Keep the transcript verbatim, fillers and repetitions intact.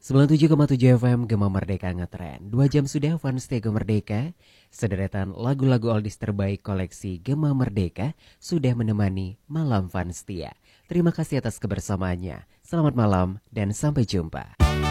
sembilan puluh tujuh koma tujuh F M Gema Merdeka ngetren. Dua jam sudah Fans Tega Merdeka. Sederetan lagu-lagu oldies terbaik koleksi Gema Merdeka sudah menemani Malam Fans Setia. Terima kasih atas kebersamaannya. Selamat malam dan sampai jumpa.